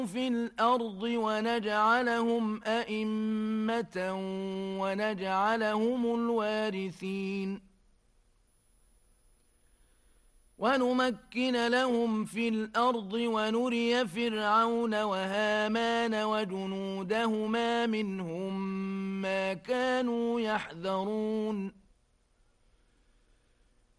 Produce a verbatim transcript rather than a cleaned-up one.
في الأرض ونجعلهم أئمة ونجعلهم الوارثين ونمكن لهم في الأرض ونري فرعون وهامان وجنودهما منهم ما كانوا يحذرون